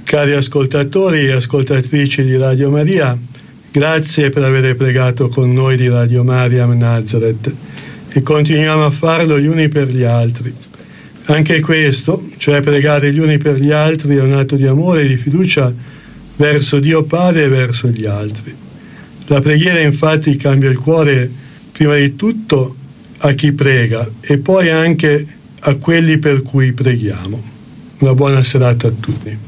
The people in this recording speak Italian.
Cari ascoltatori e ascoltatrici di Radio Maria, grazie per aver pregato con noi di Radio Mariam Nazareth e continuiamo a farlo gli uni per gli altri. Anche questo, cioè pregare gli uni per gli altri, è un atto di amore e di fiducia verso Dio Padre e verso gli altri. La preghiera infatti cambia il cuore prima di tutto a chi prega e poi anche a quelli per cui preghiamo. Una buona serata a tutti.